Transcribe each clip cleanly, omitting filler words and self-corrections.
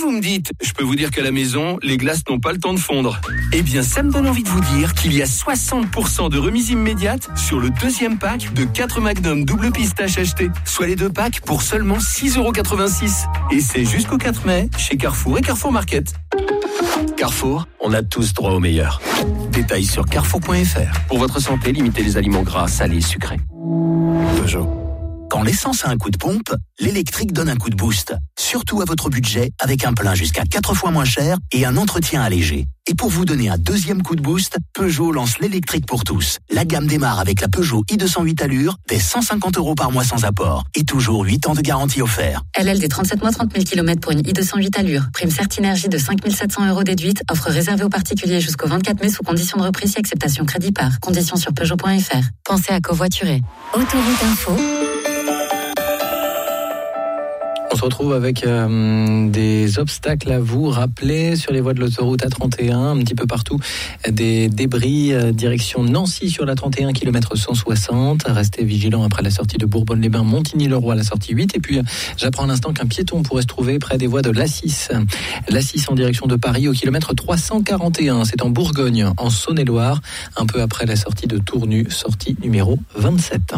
vous me dites, je peux vous dire qu'à la maison, les glaces n'ont pas le temps de fondre. Eh bien, ça me donne envie de vous dire qu'il y a 60% de remise immédiate sur le deuxième pack de 4 Magnum double pistache achetés, soit les 2 packs pour seulement 6,86 €. Et c'est jusqu'au 4 mai chez Carrefour et Carrefour Market. Carrefour, on a tous droit au meilleur. Détails sur carrefour.fr. Pour votre santé, limitez les aliments gras, salés et sucrés. Peugeot. Quand l'essence a un coup de pompe, l'électrique donne un coup de boost. Surtout à votre budget, avec un plein jusqu'à 4 fois moins cher et un entretien allégé. Et pour vous donner un deuxième coup de boost, Peugeot lance l'électrique pour tous. La gamme démarre avec la Peugeot i208 Allure, dès 150 € par mois sans apport. Et toujours 8 ans de garantie offert. LLD 37 mois, 30 000 km pour une i208 Allure. Prime Certinergie de 5 700 € déduite. Offre réservée aux particuliers jusqu'au 24 mai sous condition de reprise et acceptation crédit par. Conditions sur Peugeot.fr. Pensez à covoiturer. Autoroute Info. On se retrouve avec des obstacles à vous rappeler sur les voies de l'autoroute A31, un petit peu partout. Des débris direction Nancy sur la 31, km 160. Restez vigilants après la sortie de Bourbonne-les-Bains, Montigny-le-Roi, la sortie 8. Et puis, j'apprends à l'instant qu'un piéton pourrait se trouver près des voies de l'A6. L'A6 en direction de Paris au kilomètre 341. C'est en Bourgogne, en Saône-et-Loire, un peu après la sortie de Tournu, sortie numéro 27.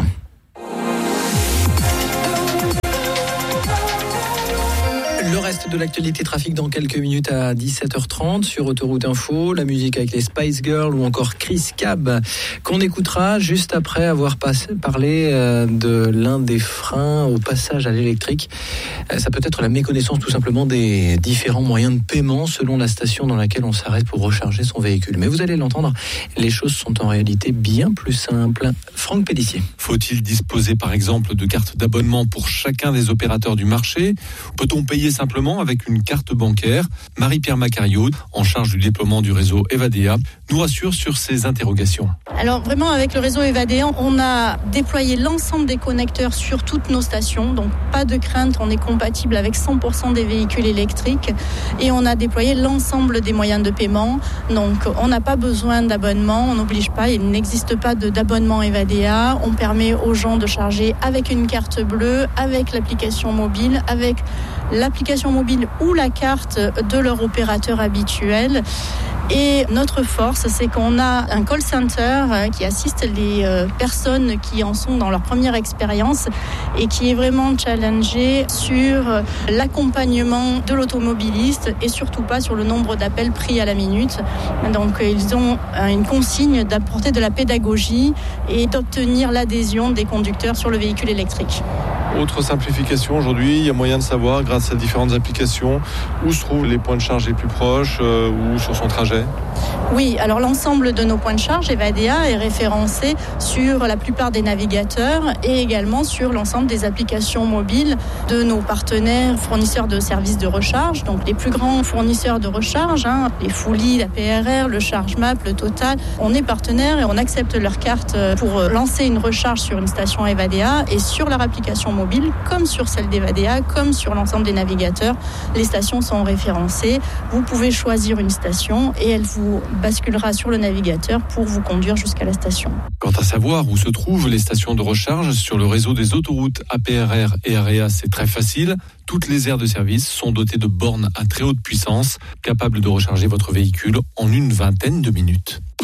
Le reste de l'actualité trafic dans quelques minutes à 17h30 sur Autoroute Info. La musique avec les Spice Girls ou encore Chris Cab qu'on écoutera juste après avoir parlé de l'un des freins au passage à l'électrique. Ça peut être la méconnaissance tout simplement des différents moyens de paiement selon la station dans laquelle on s'arrête pour recharger son véhicule. Mais vous allez l'entendre, les choses sont en réalité bien plus simples. Franck Pélissier. Faut-il disposer par exemple de cartes d'abonnement pour chacun des opérateurs du marché ? Peut-on payer simplement avec une carte bancaire ? Marie-Pierre Macario, en charge du déploiement du réseau Evadea, nous rassure sur ces interrogations. Alors vraiment avec le réseau Evadea, on a déployé l'ensemble des connecteurs sur toutes nos stations, donc pas de crainte, on est compatible avec 100% des véhicules électriques et on a déployé l'ensemble des moyens de paiement, donc on n'a pas besoin d'abonnement, on n'oblige pas, il n'existe pas d'abonnement Evadea, on permet aux gens de charger avec une carte bleue, avec l'application mobile, avec l'application mobile ou la carte de leur opérateur habituel. Et notre force, c'est qu'on a un call center qui assiste les personnes qui en sont dans leur première expérience et qui est vraiment challengé sur l'accompagnement de l'automobiliste et surtout pas sur le nombre d'appels pris à la minute. Donc ils ont une consigne d'apporter de la pédagogie et d'obtenir l'adhésion des conducteurs sur le véhicule électrique. Autre simplification aujourd'hui, il y a moyen de savoir grâce à différentes applications où se trouvent les points de charge les plus proches ou sur son trajet. Oui, alors l'ensemble de nos points de charge Evadea est référencé sur la plupart des navigateurs et également sur l'ensemble des applications mobiles de nos partenaires fournisseurs de services de recharge, donc les plus grands fournisseurs de recharge, les Fully, la PRR, le ChargeMap, le Total. On est partenaire et on accepte leur carte pour lancer une recharge sur une station Evadea et sur leur application mobile, comme sur celle d'Evadea, comme sur l'ensemble des navigateurs, les stations sont référencées. Vous pouvez choisir une station et elle vous basculera sur le navigateur pour vous conduire jusqu'à la station. Quant à savoir où se trouvent les stations de recharge sur le réseau des autoroutes APRR et AREA, c'est très facile. Toutes les aires de service sont dotées de bornes à très haute puissance, capables de recharger votre véhicule en une vingtaine de minutes.